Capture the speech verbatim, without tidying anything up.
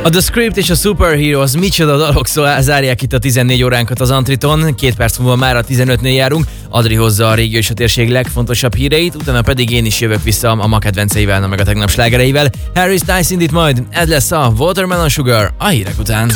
A The Script és a Superheroes micsoda dalok, szóval zárják itt a tizennégy óránkat az Antriton. Két perc múlva már a tizenötnél járunk. Adri hozza a régió és a térség legfontosabb híreit, utána pedig én is jövök vissza a ma kedvenceivel, na meg a tegnap slágereivel. Harry Styles indít majd, ez lesz a Watermelon Sugar a hírek után.